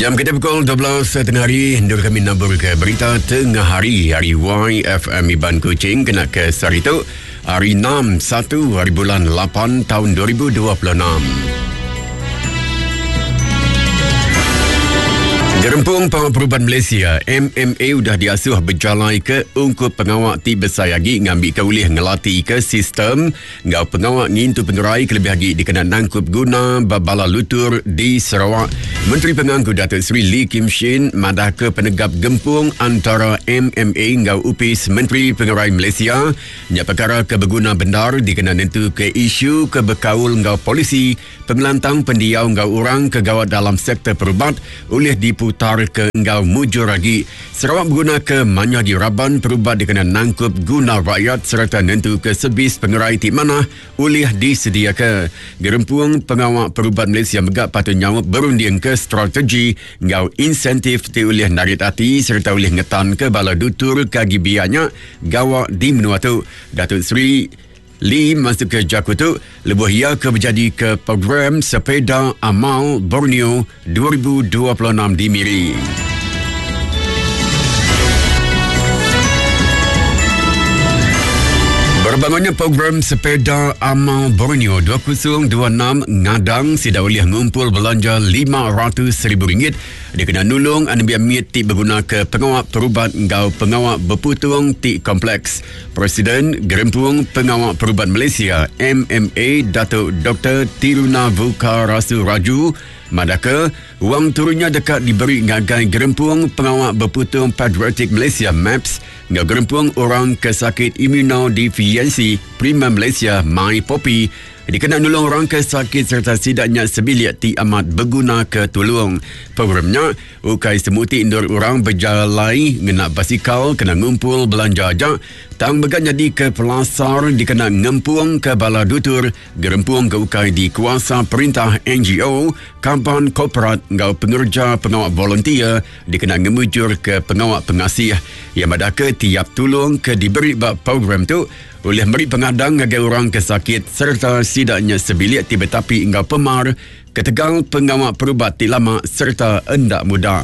Jam kita pukul 12 tengah hari. Nur kami nabur ke berita tengah hari. Hari YFM Iban Kuching kena ke hari itu. Hari 6 hari bulan 8 tahun 2026. Gerempung Pengawal Perubahan Malaysia MMA sudah diasuh berjalan ke ungkup pengawal ti besar lagi ngambil ke ulih ngelatih ke sistem ngau pengawal ngintu pengerai kelebih lagi dikena nangkup guna babala lutur di Sarawak. Menteri Pengangku Datuk Seri Lee Kim Shin madah ke penegap gempung antara MMA ngau upis Menteri Pengerai Malaysia nya perkara ke berguna bendar dikena nentu ke isu ke berkaul ngau polisi pengelantang pendiau ngau orang kegawat dalam sektor perubat oleh diputar ke engau mujur lagi. Sarawak berguna ke manya di Raban perubat dikena nangkup guna rakyat serta nentu ke sebis pengerai ti mana oleh disediakan. Gerempuang Pengawal Perubat Malaysia megak patut nyawab berunding ke strategi ngau insentif ti oleh narit hati serta oleh ngetan ke bala dutur kagi bianya gawak di menua tu. Datuk Seri Lee masuk ke Jakutu lebuh ia ke berjadi ke program Sepeda Amal Borneo 2026 di Miri. Berbangunnya program Sepeda Amal Borneo 2026 ngadang sida oleh ngumpul belanja RM500,000 dikena nulung anu biamit ti berguna ke pengawal perubat ngau pengawal berputung ti kompleks. Presiden Gerempuang Pengawal Perubat Malaysia MMA Datuk Dr. Tirunavuka Rasu Raju madaka wang turunnya dekat diberi ngagai Gerempuang Pengawal Berputung Patriotic Malaysia MAPS ngau Gerempuang Orang Kesakit Immunodefisiensi Prima Malaysia My Poppy dikena nulung orang kesakit serta sidaknya sebilik ti amat berguna ke tolong. Programnya ukai semuti indur orang berjalai ngena basikal kena ngumpul belanja ajak tang began jadi ke pelasar dikena ngempung ke bala dutur gerempuang ke ukai di kuasa perintah NGO kampan korporat ngau pengerja pengawal volunteer dikena ngemujur ke pengawal pengasih yang madaka tiap tolong ke diberi bak program tu oleh meri pengadang ngagai orang kesakit serta sidaknya sebilik tiba tapi hingga pemar ketegang pengawal perubat ti lama serta endak muda.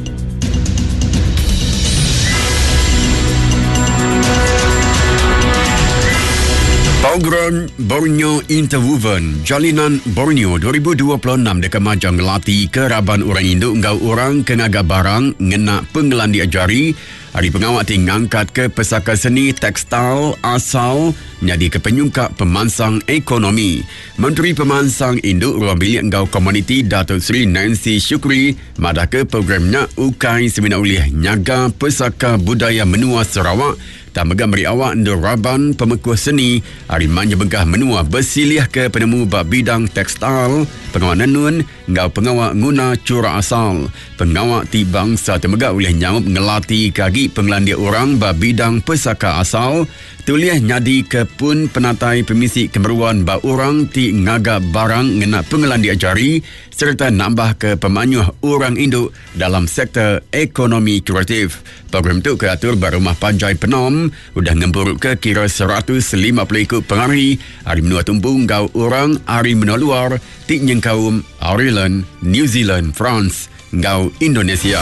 Program Borneo Interwoven Jalinan Borneo 2026 dekat majang ngelatih ke Raban orang induk ngau orang kenaga barang ngena pengelan diajari. Hari pengawal ti ngangkat ke pesaka seni tekstil asal menjadi ke penyungkap pemansang ekonomi. Menteri Pemansang Induk Ruang Bilik Ngau Komuniti Datuk Seri Nancy Syukri madah ke programnya ukai semina ulih nyaga pesaka budaya menua Sarawak tak megah beri awak ndur Raban pemekuh seni hari manja begah menua bersilih ke penemu bab bidang tekstil pengawal nenun ngau pengawal guna curah asal pengawal ti bangsa temegah oleh nyawab ngelatih kagi pengelandia orang bab bidang pesaka asal tuliah nyadi ke pun penatai pemisi kemeruan ba orang ti ngaga barang ngena pengelan diajari serta nambah ke pemanyuh orang induk dalam sektor ekonomi kreatif. Program tu keatur Barumah Panjai Penom udah ngempuruk ke kira 150 ikut pengari hari menua tumpung ngau orang hari menua luar ti nyengkaum Ireland, New Zealand, France ngau Indonesia.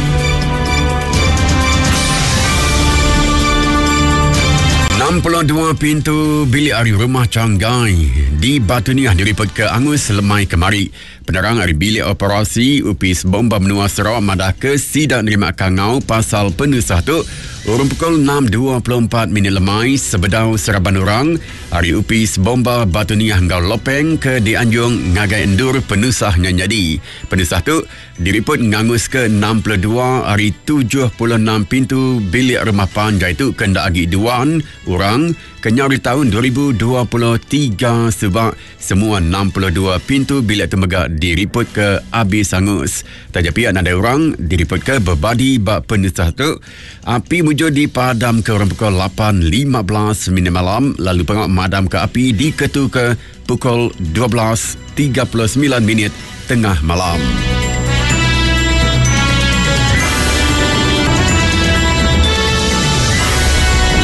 Dua pintu bilik hari rumah Canggai di Batu Niah diripot ke angus lemai kemari. Penerang hari bilik operasi upis bomba menua Sarawak madah ke sidang nerima kangau pasal penusah tu urung pukul 6.24 lemai sebedau Seraban orang hari upis bomba Batu Niah ngau lopeng ke dianjung ngagai endur penusahnya jadi. Penusah tu diripot ngangus ke 62 hari 76 pintu bilik rumah panjai tu kena agi duaan orang kenyari tahun 2023 sebab semua 62 pintu bilik temegak diripot ke habis angus. Tajapi ada orang diripot ke berbadi bak penusah tu. Api mujur dipadam ke orang pukul 8.15 malam lalu pengawal madam ke api diketu ke pukul 12.39 tengah malam.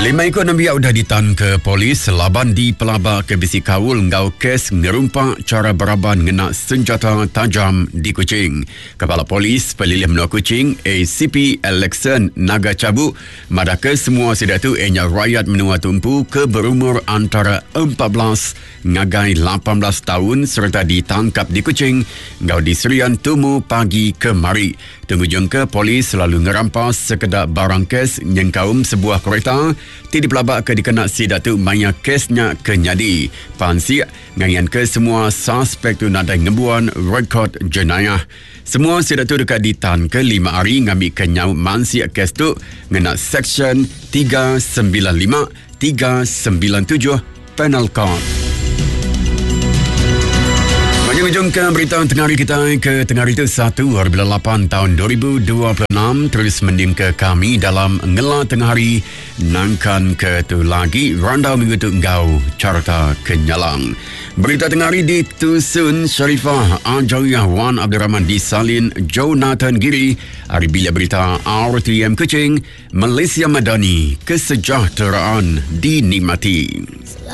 5 ekor nabiak sudah ditahan ke polis laban di Pelaba ke bisi kawul ngau kes ngerumpak cara beraban ngena senjata tajam di Kuching. Kepala Polis Pelilih Menua Kuching ACP Alexan Naga Cabu madaka semua sedatu enya rakyat menua tumpu ke berumur antara 14 ngagai 18 tahun serta ditangkap di Kuching ngau di Serian Tumu pagi kemari. Tunggu jangka polis selalu ngerampas sekedar barang kes nyengkaum sebuah kereta ti dipelabak ke dikena si Datuk Maya kesnya ke nyadi. Pansi ngangian ke semua suspek tu nadai ngebuan rekod jenayah. Semua si Datuk dekat ditahan ke 5 hari ngambil kenyau mansi kes tu ngena Section 395 397 Penal Code. Ujung ke berita tengah hari kita ke tengah hari itu 1 Arbila 8 tahun 2026 terus mending ke kami dalam ngela tengah hari nangkan ke tu lagi randau minggu tu ngau carta kenyalang. Berita tengah hari di Tusun Sharifah Ajawiyah Wan Abdul Rahman disalin Jonathan Giri. Hari bila berita RTM Kuching Malaysia Madani kesejahteraan dinikmati.